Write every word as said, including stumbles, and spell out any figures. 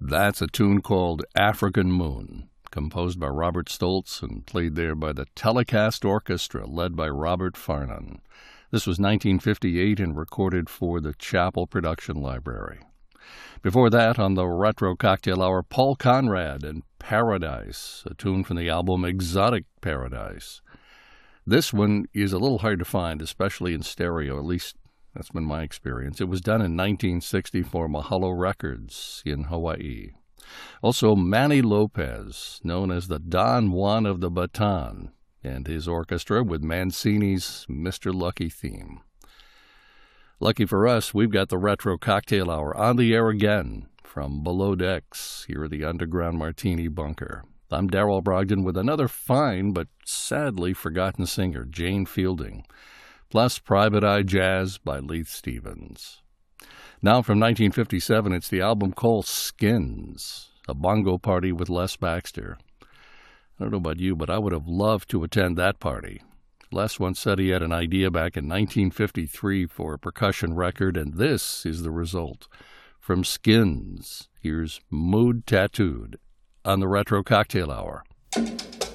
That's a tune called African Moon, composed by Robert Stoltz and played there by the Telecast Orchestra, led by Robert Farnon. This was nineteen fifty-eight and recorded for the Chappell Production Library. Before that, on the Retro Cocktail Hour, Paul Conrad and Paradise, a tune from the album Exotic Paradise. This one is a little hard to find, especially in stereo, at least that's been my experience. It was done in nineteen sixty for Mahalo Records in Hawaii. Also, Manny Lopez, known as the Don Juan of the Baton, and his orchestra with Mancini's Mister Lucky theme. Lucky for us, we've got the Retro Cocktail Hour on the air again from Below Decks here at the Underground Martini Bunker. I'm Darrell Brogdon with another fine but sadly forgotten singer, Jane Fielding, plus Private Eye Jazz by Leith Stevens. Now from nineteen fifty-seven, it's the album called Skins, a bongo party with Les Baxter. I don't know about you, but I would have loved to attend that party. Les once said he had an idea back in nineteen fifty-three for a percussion record, and this is the result. From Skins, here's Mood Tattooed on the Retro Cocktail Hour.